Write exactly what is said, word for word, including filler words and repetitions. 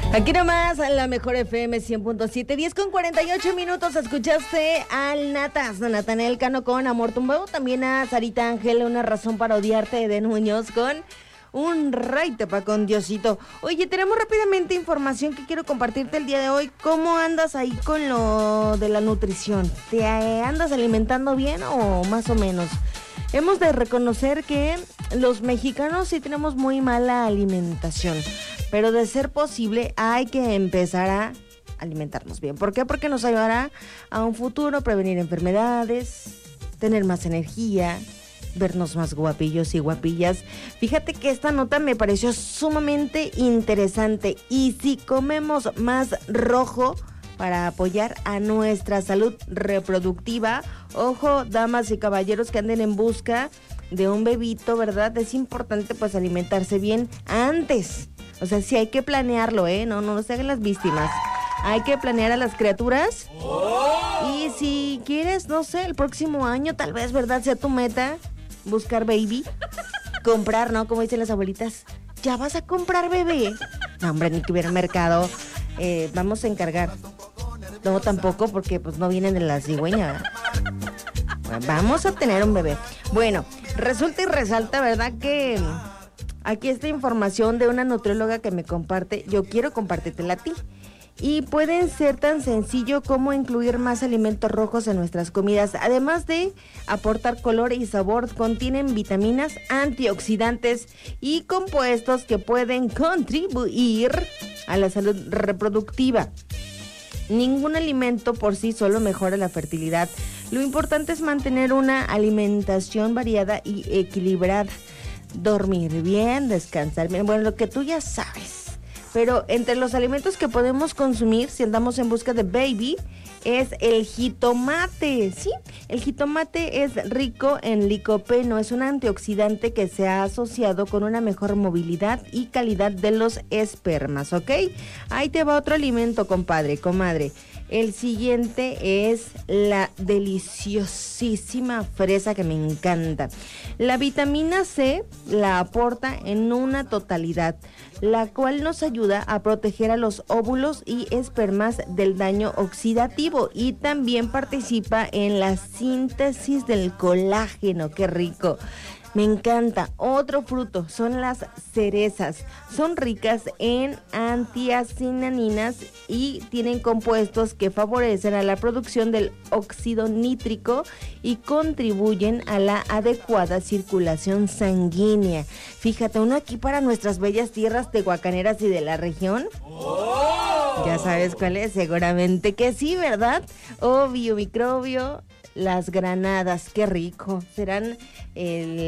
Aquí nomás, la mejor F M cien punto siete, diez con cuarenta y ocho minutos, escuchaste al Natas, a Natanael Cano con Amor Tumbado, también a Sarita Ángel, Una razón para odiarte, de Muñoz con Un rey tepa con Diosito. Oye, tenemos rápidamente información que quiero compartirte el día de hoy. ¿Cómo andas ahí con lo de la nutrición? ¿Te andas alimentando bien o más o menos? Hemos de reconocer que los mexicanos sí tenemos muy mala alimentación, pero de ser posible hay que empezar a alimentarnos bien. ¿Por qué? Porque nos ayudará a un futuro prevenir enfermedades, tener más energía, vernos más guapillos y guapillas. Fíjate que esta nota me pareció sumamente interesante. Y si comemos más rojo para apoyar a nuestra salud reproductiva, ojo, damas y caballeros que anden en busca de un bebito, ¿verdad? Es importante pues alimentarse bien antes. O sea, sí hay que planearlo, ¿eh? No, no se hagan las víctimas. Hay que planear a las criaturas. Y si quieres, no sé, el próximo año tal vez, ¿verdad? Sea tu meta buscar baby. Comprar, ¿no? Como dicen las abuelitas. ¿Ya vas a comprar bebé? No, hombre, ni que hubiera mercado. Eh, vamos a encargar. No, tampoco, porque pues no vienen de la cigüeña. Bueno, vamos a tener un bebé. Bueno, resulta y resalta, ¿verdad? Que aquí esta información de una nutrióloga que me comparte, yo quiero compartírtela a ti. Y pueden ser tan sencillo como incluir más alimentos rojos en nuestras comidas. Además de aportar color y sabor, contienen vitaminas, antioxidantes y compuestos que pueden contribuir a la salud reproductiva. Ningún alimento por sí solo mejora la fertilidad. Lo importante es mantener una alimentación variada y equilibrada. Dormir bien, descansar bien, bueno, lo que tú ya sabes. Pero entre los alimentos que podemos consumir si andamos en busca de baby es el jitomate, ¿sí? El jitomate es rico en licopeno, es un antioxidante que se ha asociado con una mejor movilidad y calidad de los espermas, ¿ok? Ahí te va otro alimento, compadre, comadre. El siguiente es la deliciosísima fresa que me encanta. La vitamina C la aporta en una totalidad, la cual nos ayuda a proteger a los óvulos y espermas del daño oxidativo y también participa en la síntesis del colágeno. ¡Qué rico! Me encanta. Otro fruto son las cerezas. Son ricas en antiacinaninas y tienen compuestos que favorecen a la producción del óxido nítrico y contribuyen a la adecuada circulación sanguínea. Fíjate, uno aquí para nuestras bellas tierras tehuacaneras y de la región. ¡Oh! Ya sabes cuál es, seguramente que sí, ¿verdad? Obvio, microbio, las granadas, qué rico. Serán el